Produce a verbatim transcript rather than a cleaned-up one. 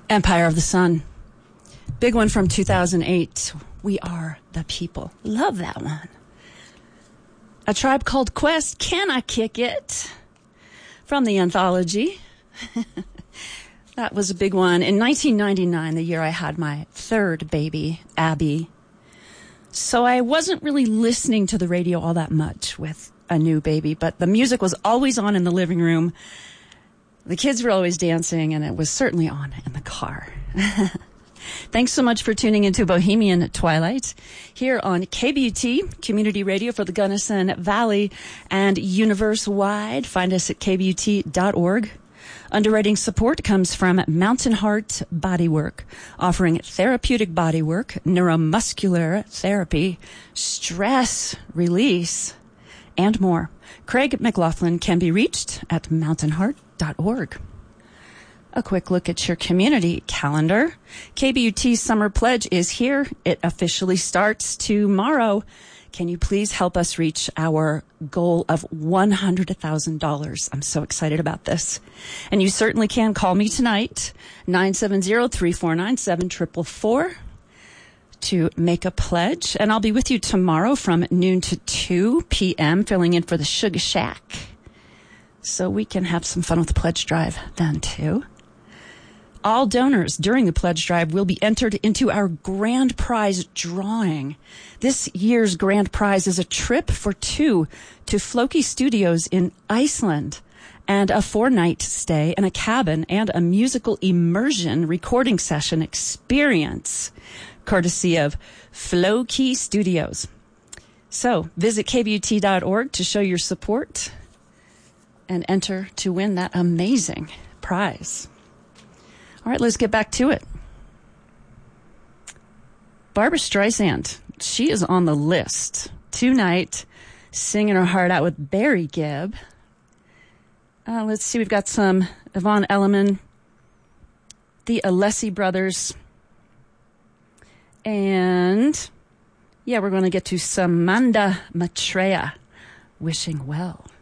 Empire of the Sun. Big one from two thousand eight. We Are the People. Love that one. A Tribe Called Quest, Can I Kick It? From the anthology. That was a big one. In nineteen ninety-nine, the year I had my third baby, Abby. So I wasn't really listening to the radio all that much with a new baby, but the music was always on in the living room. The kids were always dancing, and it was certainly on in the car. Thanks so much for tuning into Bohemian Twilight here on K B U T, Community Radio for the Gunnison Valley and universe-wide. Find us at k b u t dot org. Underwriting support comes from Mountain Heart Bodywork, offering therapeutic bodywork, neuromuscular therapy, stress release, and more. Craig McLaughlin can be reached at mountain heart dot org. A quick look at your community calendar. K B U T Summer Pledge is here. It officially starts tomorrow. Can you please help us reach our goal of one hundred thousand dollars? I'm so excited about this. And you certainly can call me tonight, nine seven zero, three four nine, seven four four four, to make a pledge. And I'll be with you tomorrow from noon to two p.m. filling in for the Sugar Shack. So we can have some fun with the pledge drive then too. All donors during the pledge drive will be entered into our grand prize drawing. This year's grand prize is a trip for two to Floki Studios in Iceland and a four-night stay in a cabin and a musical immersion recording session experience, courtesy of Floki Studios. So visit k b u t dot org to show your support and enter to win that amazing prize. All right, let's get back to it. Barbra Streisand, she is on the list tonight, singing her heart out with Barry Gibb. Uh, let's see, we've got some Yvonne Elliman, the Alessi brothers, and yeah, we're going to get to Samanda Maitreya, Wishing Well.